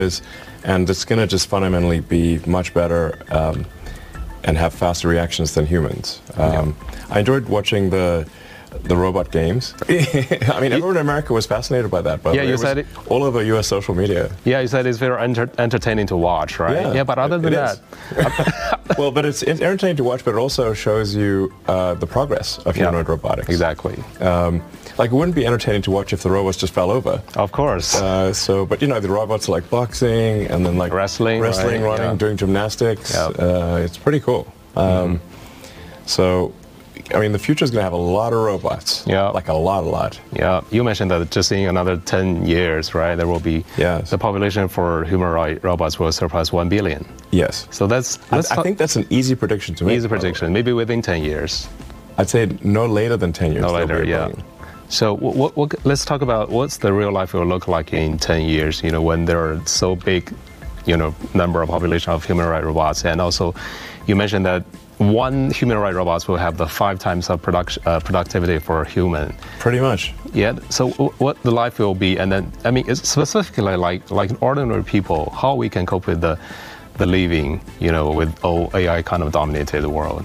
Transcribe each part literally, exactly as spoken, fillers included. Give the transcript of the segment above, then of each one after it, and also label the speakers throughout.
Speaker 1: is, and it's going to just fundamentally be much better um, and have faster reactions than humans. Um, yeah. I enjoyed watching the the robot games. I mean, everyone in America was fascinated by that. By
Speaker 2: yeah,
Speaker 1: the way.
Speaker 2: you
Speaker 1: it
Speaker 2: said
Speaker 1: was
Speaker 2: it.
Speaker 1: All over U S social media.
Speaker 2: Yeah, you said it's very enter entertaining to watch, right?
Speaker 1: Yeah,
Speaker 2: yeah but other than
Speaker 1: it
Speaker 2: that,
Speaker 1: well, but it's, it's entertaining to watch, but it also shows you uh, the progress of humanoid
Speaker 2: yeah,
Speaker 1: robotics.
Speaker 2: Exactly.
Speaker 1: Um, like, it wouldn't be entertaining to watch if the robots just fell over.
Speaker 2: Of course.
Speaker 1: Uh, so, but you know, the robots are like boxing and then like
Speaker 2: wrestling,
Speaker 1: wrestling,
Speaker 2: right?
Speaker 1: running,
Speaker 2: yeah.
Speaker 1: doing gymnastics.
Speaker 2: Yeah.
Speaker 1: Uh, it's pretty cool. Um, mm-hmm. So, I mean, the future is going to have a lot of robots.
Speaker 2: Yeah.
Speaker 1: Like a lot, a lot.
Speaker 2: Yeah. You mentioned that just in another ten years, right, there will be
Speaker 1: yes.
Speaker 2: the population for humanoid robots will surpass one billion.
Speaker 1: Yes.
Speaker 2: So that's, that's
Speaker 1: I, I think that's an easy prediction to make.
Speaker 2: Easy prediction, maybe within ten years.
Speaker 1: I'd say no later than ten years.
Speaker 2: No later, yeah. Billion. So what, what, let's talk about what's the real life will look like in ten years, you know, when there are so big, you know, number of population of humanoid robots. And also, you mentioned that one humanoid robot will have the five times of production, uh, productivity for a human.
Speaker 1: Pretty much.
Speaker 2: Yeah. So what the life will be, and then I mean, it's specifically like like ordinary people, how we can cope with the the living, you know, with all A I kind of dominated world.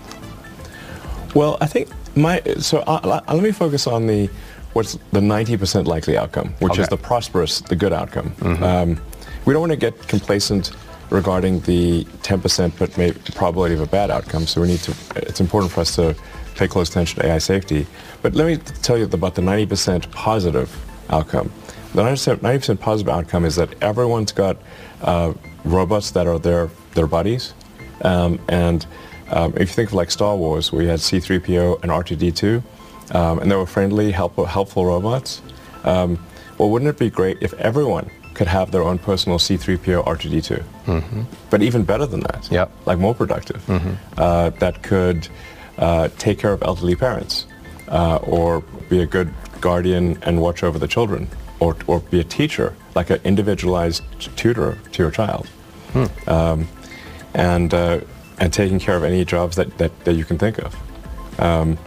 Speaker 1: Well, I think my so uh, let me focus on the what's the ninety percent likely outcome, which
Speaker 2: okay.
Speaker 1: is the prosperous, the good outcome.
Speaker 2: Mm-hmm.
Speaker 1: um, we don't want to get complacent regarding the ten percent but maybe probability of a bad outcome, so we need to, it's important for us to pay close attention to A I safety. But let me tell you about the ninety percent positive outcome. The ninety percent positive outcome is that everyone's got uh, robots that are their, their buddies. Um, and um, if you think of like Star Wars, we had C three P O and R two D two, um, and they were friendly, helpful, helpful robots. Um, well, wouldn't it be great if everyone could have their own personal C three P O R two D two, mm-hmm. but even better than that,
Speaker 2: yep.
Speaker 1: like more productive, mm-hmm. uh, that could uh, take care of elderly parents, uh, or be a good guardian and watch over the children, or, or be a teacher, like an individualized tutor to your child, hmm. um, and uh, and taking care of any jobs that, that, that you can think of. Um,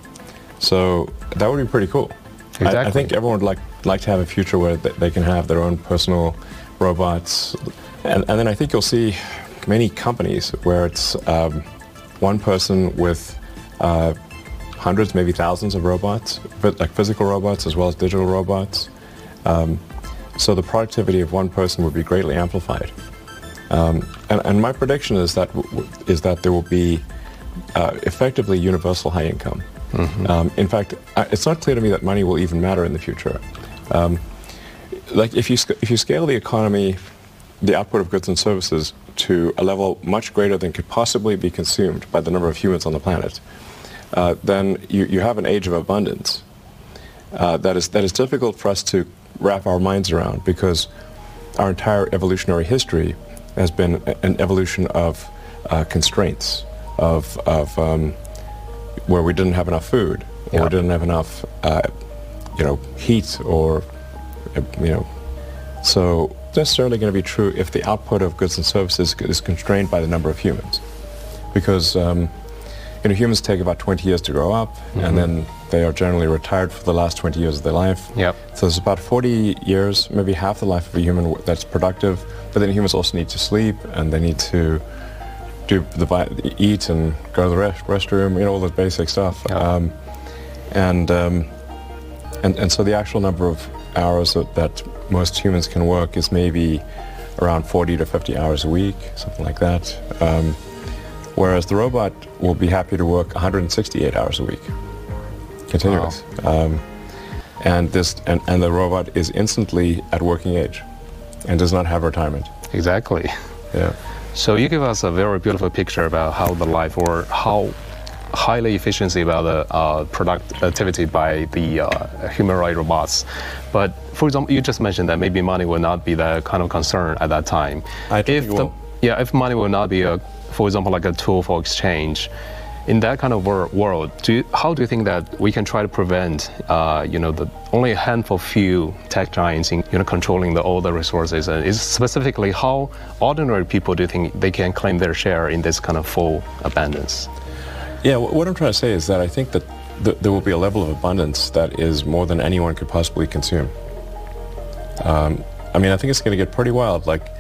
Speaker 1: so that would be pretty cool.
Speaker 2: Exactly.
Speaker 1: I, I think everyone would like like to have a future where they can have their own personal robots, and, and then I think you'll see many companies where it's um, one person with uh, hundreds, maybe thousands of robots, but like physical robots as well as digital robots. Um, so the productivity of one person would be greatly amplified. Um, and, and my prediction is that w is that there will be uh, effectively universal high income. Mm-hmm. um, in fact, it's not clear to me that money will even matter in the future. Um, like if you if you scale the economy, the output of goods and services to a level much greater than could possibly be consumed by the number of humans on the planet, uh, then you, you have an age of abundance uh, that is that is difficult for us to wrap our minds around, because our entire evolutionary history has been an evolution of uh, constraints, of of um, where we didn't have enough food, or
Speaker 2: yeah.
Speaker 1: we didn't have enough, uh, you know, heat, or, uh, you know, so it's necessarily going to be true if the output of goods and services is constrained by the number of humans, because um, you know, humans take about twenty years to grow up, mm-hmm. and then they are generally retired for the last twenty years of their life.
Speaker 2: Yep.
Speaker 1: So there's about forty years, maybe half the life of a human that's productive, but then humans also need to sleep, and they need to do the eat and go to the rest, restroom, you know, all the basic stuff.
Speaker 2: Yeah.
Speaker 1: Um, and, um, and and so the actual number of hours that, that most humans can work is maybe around forty to fifty hours a week, something like that. Um, whereas the robot will be happy to work one hundred sixty-eight hours a week, continuous. Wow. Um, and this and, and the robot is instantly at working age, and does not have retirement.
Speaker 2: Exactly.
Speaker 1: Yeah.
Speaker 2: So you give us a very beautiful picture about how the life, or how highly efficiency about the uh, productivity by the uh, humanoid robots. But for example, you just mentioned that maybe money will not be the kind of concern at that time.
Speaker 1: I think
Speaker 2: if
Speaker 1: it
Speaker 2: the,
Speaker 1: will.
Speaker 2: Yeah, if money will not be a, for example, like a tool for exchange, in that kind of wor world, do you, how do you think that we can try to prevent, uh, you know, the only a handful few tech giants in, you know, controlling the, all the resources? And is specifically how ordinary people do you think they can claim their share in this kind of full abundance?
Speaker 1: Yeah, what I'm trying to say is that I think that th there will be a level of abundance that is more than anyone could possibly consume. Um, I mean, I think it's going to get pretty wild. Like,